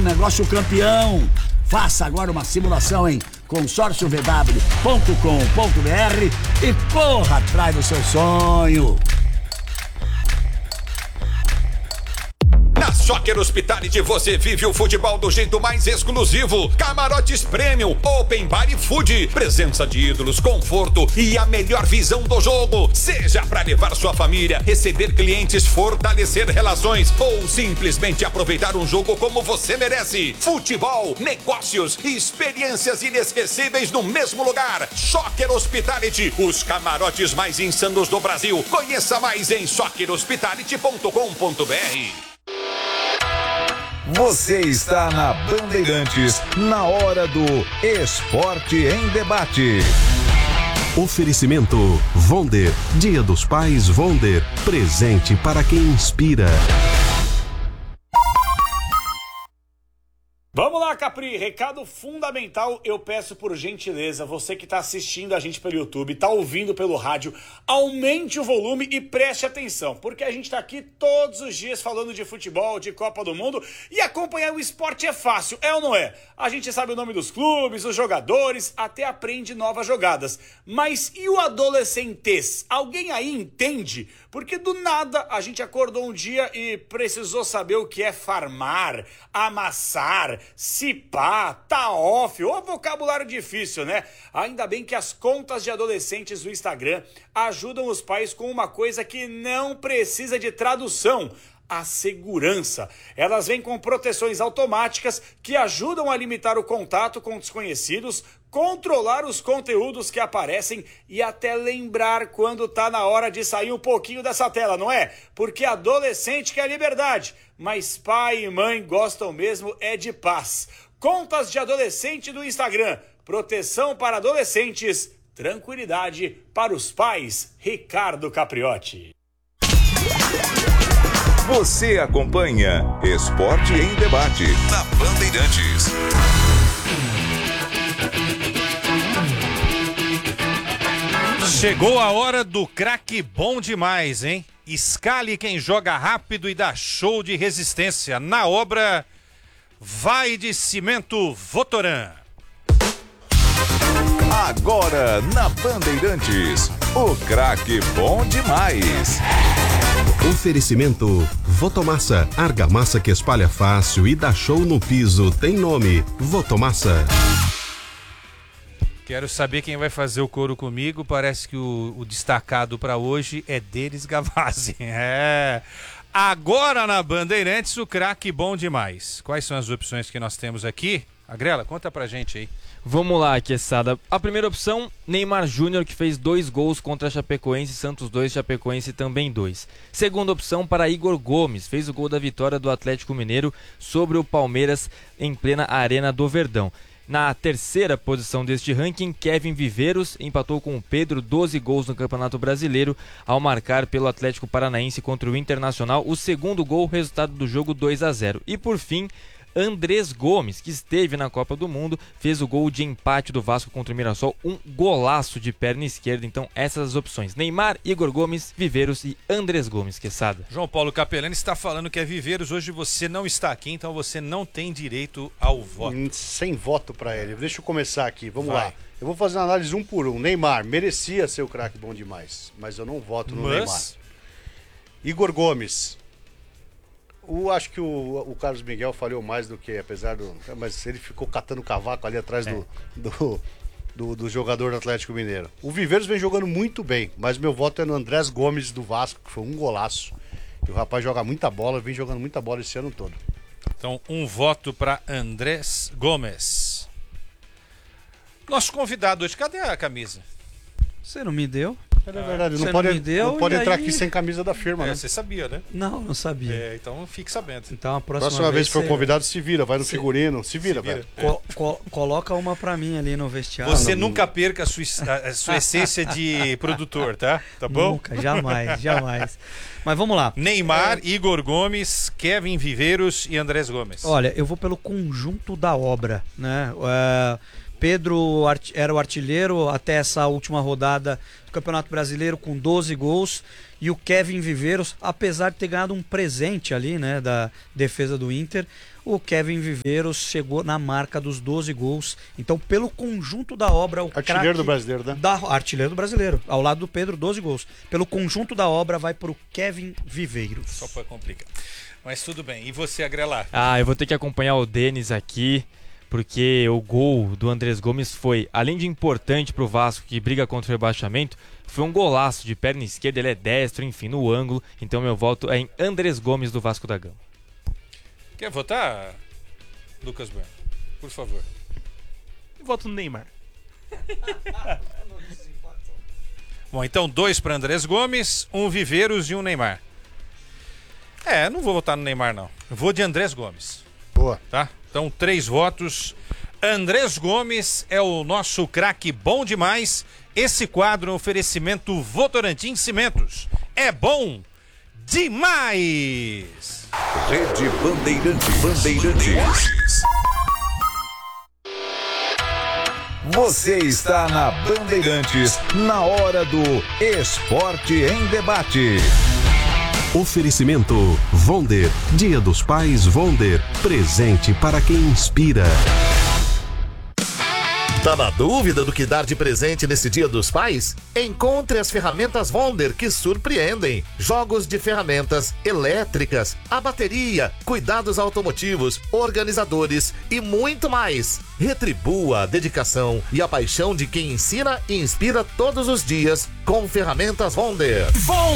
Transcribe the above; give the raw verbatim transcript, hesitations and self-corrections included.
negócio campeão. Faça agora uma simulação em consórcio v w ponto com ponto b r e corra atrás do seu sonho. Na Soccer Hospitality você vive o futebol do jeito mais exclusivo. Camarotes Premium, Open Bar e Food, presença de ídolos, conforto e a melhor visão do jogo. Seja para levar sua família, receber clientes, fortalecer relações ou simplesmente aproveitar um jogo como você merece. Futebol, negócios e experiências inesquecíveis no mesmo lugar. Soccer Hospitality, os camarotes mais insanos do Brasil. Conheça mais em soccer hospitality ponto com ponto b r. Você está na Bandeirantes, na hora do Esporte em Debate. Oferecimento Vonder, Dia dos Pais Vonder, presente para quem inspira. Vamos lá, Capri, recado fundamental, eu peço por gentileza, você que está assistindo a gente pelo YouTube, está ouvindo pelo rádio, aumente o volume e preste atenção, porque a gente está aqui todos os dias falando de futebol, de Copa do Mundo, e acompanhar o esporte é fácil, é ou não é? A gente sabe o nome dos clubes, os jogadores, até aprende novas jogadas, mas e o adolescentez? Alguém aí entende? Porque do nada a gente acordou um dia e precisou saber o que é farmar, amassar, cipá, tá off, ô vocabulário difícil, né? Ainda bem que as contas de adolescentes do Instagram ajudam os pais com uma coisa que não precisa de tradução: a segurança. Elas vêm com proteções automáticas que ajudam a limitar o contato com desconhecidos, controlar os conteúdos que aparecem e até lembrar quando tá na hora de sair um pouquinho dessa tela, não é? Porque adolescente quer liberdade, mas pai e mãe gostam mesmo é de paz. Contas de adolescente do Instagram, proteção para adolescentes, tranquilidade para os pais. Ricardo Capriotti. Você acompanha Esporte em Debate na Bandeirantes. Chegou a hora do craque bom demais, hein? Escale quem joga rápido e dá show de resistência. Na obra, Vai de Cimento Votoran. Agora na Bandeirantes, o craque bom demais. Oferecimento Votomassa, argamassa que espalha fácil e dá show no piso, tem nome, Votomassa. Quero saber quem vai fazer o coro comigo. Parece que o, o destacado para hoje é Denis Gavazzi. É. Agora na Bandeirantes, o craque bom demais. Quais são as opções que nós temos aqui? Agrela, conta pra gente aí. Vamos lá, Queçada. A primeira opção, Neymar Júnior, que fez dois gols contra a Chapecoense, Santos dois, Chapecoense também dois. Segunda opção para Igor Gomes, fez o gol da vitória do Atlético Mineiro sobre o Palmeiras em plena Arena do Verdão. Na terceira posição deste ranking, Kevin Viveiros empatou com o Pedro, doze gols no Campeonato Brasileiro, ao marcar pelo Atlético Paranaense contra o Internacional. O segundo gol, resultado do jogo dois a zero. E por fim, Andrés Gomes, que esteve na Copa do Mundo, fez o gol de empate do Vasco contra o Mirassol, um golaço de perna esquerda. Então essas as opções: Neymar, Igor Gomes, Viveiros e Andrés Gomes. Queçada. João Paulo Capelani está falando que é Viveiros. Hoje você não está aqui, então você não tem direito ao voto. Sem voto para ele. Deixa eu começar aqui, vamos Vai. lá. Eu vou fazer uma análise um por um. Neymar merecia ser o craque bom demais, mas eu não voto no Mas... Neymar. Igor Gomes. O, acho que o, o Carlos Miguel falhou mais do que, apesar do... Mas ele ficou catando cavaco ali atrás é. do, do, do, do jogador do Atlético Mineiro. O Viveiros vem jogando muito bem, mas meu voto é no Andrés Gomes do Vasco, que foi um golaço. E o rapaz joga muita bola, vem jogando muita bola esse ano todo. Então, um voto para Andrés Gomes. Nosso convidado hoje, cadê a camisa? Você não me deu? É verdade, Você não pode, não me deu, não pode e entrar aí... aqui sem camisa da firma, É, né? você sabia, né? Não, não sabia. É, então fique sabendo. Então a próxima, Próxima vez que for você... convidado, se vira, vai no Se- figurino, se vira, Se vira. velho. Co- co- coloca uma pra mim ali no vestiário. Você Não, nunca perca a sua, a- a sua essência de produtor, tá? Tá bom? Nunca, jamais, jamais. Mas vamos lá. Neymar, Igor Gomes, Kevin Viveiros e Andrés Gomes. Olha, eu vou pelo conjunto da obra, né? É, Pedro art- era o artilheiro até essa última rodada do Campeonato Brasileiro com doze gols. E o Kevin Viveiros, apesar de ter ganhado um presente ali, né, da defesa do Inter, o Kevin Viveiros chegou na marca dos doze gols. Então, pelo conjunto da obra, o artilheiro do brasileiro, né? Da, artilheiro do brasileiro, ao lado do Pedro, doze gols. Pelo conjunto da obra, vai pro Kevin Viveiros. Só para complicar. Mas tudo bem. E você, Agrelar? Ah, eu vou ter que acompanhar o Denis aqui, porque o gol do Andrés Gomes foi, além de importante pro Vasco, que briga contra o rebaixamento, foi um golaço de perna esquerda, ele é destro, enfim, no ângulo. Então meu voto é em Andrés Gomes do Vasco da Gama. Quer votar, Lucas Bueno? Por favor. Eu voto no Neymar. Bom, então dois para Andrés Gomes, um Viveiros e um Neymar. É, não vou votar no Neymar, não. Eu vou de Andrés Gomes. Boa. Tá? Então, três votos. Andrés Gomes é o nosso craque bom demais. Esse quadro é um oferecimento Votorantim Cimentos. É bom demais! Rede Bandeirantes. Bandeirantes. Você está na Bandeirantes, na hora do Esporte em Debate. Oferecimento Vonder. Dia dos Pais Vonder. Presente para quem inspira. Tá na dúvida do que dar de presente nesse Dia dos Pais? Encontre as ferramentas Vonder que surpreendem. Jogos de ferramentas elétricas, a bateria, cuidados automotivos, organizadores e muito mais. Retribua a dedicação e a paixão de quem ensina e inspira todos os dias com ferramentas Vonder.